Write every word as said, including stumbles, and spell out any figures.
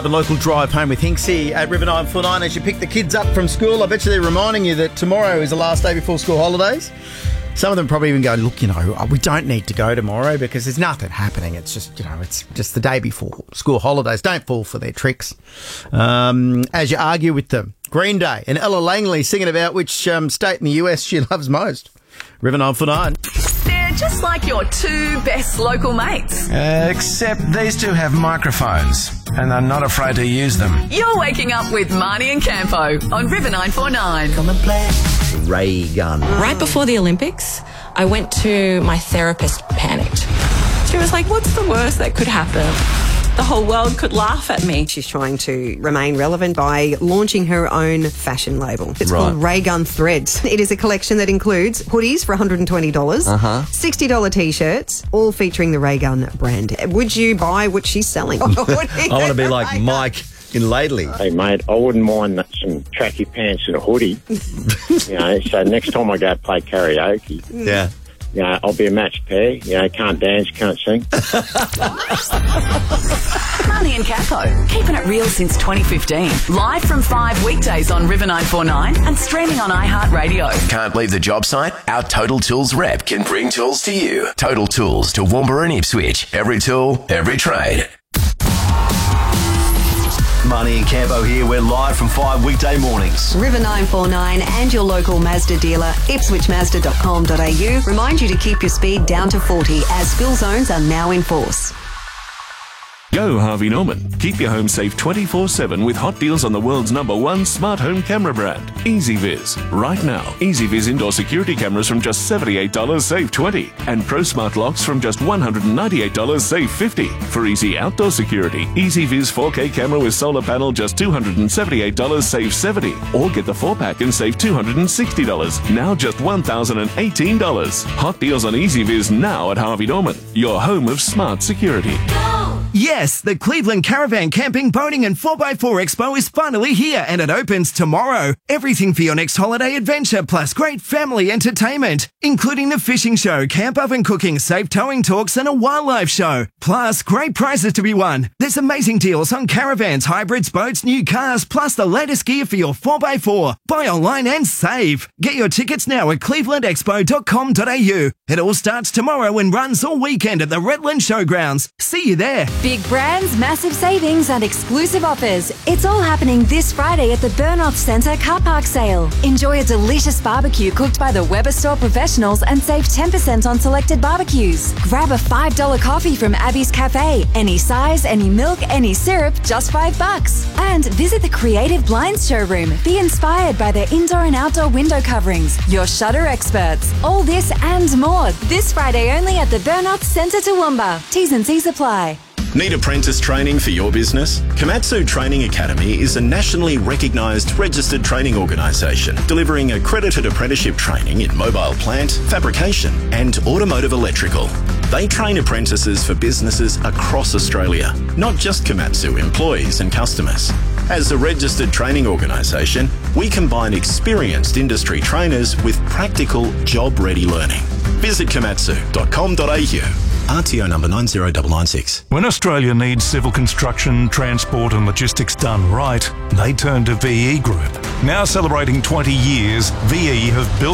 The local drive home with Hinksy at River nine four nine as you pick the kids up from school. I bet you they're reminding you that tomorrow is the last day before school holidays. Some of them probably even go, look, you know, we don't need to go tomorrow because there's nothing happening. It's just, you know, it's just the day before school holidays. Don't fall for their tricks. Um, as you argue with them, Green Day and Ella Langley singing about which um, state in the U S she loves most. River nine four nine. They're just like your two best local mates. Uh, except these two have microphones and are not afraid to use them. You're waking up with Marnie and Campo on River nine four nine. Come and play. Ray gun. Right before the Olympics, I went to my therapist, panicked. She was like, what's the worst that could happen? The whole world could laugh at me. She's trying to remain relevant by launching her own fashion label. It's Right. called Raygun Threads. It is a collection that includes hoodies for one hundred twenty dollars, Uh-huh. sixty dollars T-shirts, all featuring the Raygun brand. Would you buy what she's selling? I want to be like Mike in Laidley. Hey, mate, I wouldn't mind that- some tracky pants and a hoodie. You know, so next time I go play karaoke, Yeah. you know, I'll be a matched pair. You know, can't dance, can't sing. Marnie and Campo, keeping it real since twenty fifteen. Live from five weekdays on River nine four nine and streaming on iHeartRadio. Can't leave the job site? Our Total Tools rep can bring tools to you. Total Tools to Woombra and Ipswich. Every tool, every trade. Marnie and Campo here. We're live from five weekday mornings. River nine four nine and your local Mazda dealer, ipswich mazda dot com dot a u, remind you to keep your speed down to forty as spill zones are now in force. Go Harvey Norman. Keep your home safe twenty-four seven with hot deals on the world's number one smart home camera brand, EasyViz. Right now, EasyViz indoor security cameras from just seventy-eight dollars, save twenty dollars. And Pro Smart locks from just one hundred ninety-eight dollars, save fifty dollars. For easy outdoor security, EasyViz four K camera with solar panel, just two hundred seventy-eight dollars, save seventy dollars. Or get the four pack and save two hundred sixty dollars. Now just one thousand eighteen dollars. Hot deals on EasyViz now at Harvey Norman, your home of smart security. Yes, the Cleveland Caravan Camping, Boating and four by four Expo is finally here and it opens tomorrow. Everything for your next holiday adventure plus great family entertainment, including the fishing show, camp oven cooking, safe towing talks and a wildlife show. Plus great prizes to be won. There's amazing deals on caravans, hybrids, boats, new cars, plus the latest gear for your four by four. Buy online and save. Get your tickets now at cleveland expo dot com dot a u. It all starts tomorrow and runs all weekend at the Redland Showgrounds. See you there. Big brands, massive savings and exclusive offers. It's all happening this Friday at the Burnoth Centre car park sale. Enjoy a delicious barbecue cooked by the Weber Store professionals and save ten percent on selected barbecues. Grab a five dollars coffee from Abby's Cafe. Any size, any milk, any syrup, just five bucks. And visit the Creative Blinds showroom. Be inspired by their indoor and outdoor window coverings. Your shutter experts. All this and more this Friday only at the Burnoth Centre Toowoomba. T's and C's apply. Need apprentice training for your business? Komatsu Training Academy is a nationally recognised registered training organisation delivering accredited apprenticeship training in mobile plant, fabrication and automotive electrical. They train apprentices for businesses across Australia, not just Komatsu employees and customers. As a registered training organisation, we combine experienced industry trainers with practical, job-ready learning. Visit komatsu dot com dot a u. R T O number nine zero nine nine six. When Australia needs civil construction, transport and logistics done right, they turn to V E Group. Now celebrating twenty years, V E have built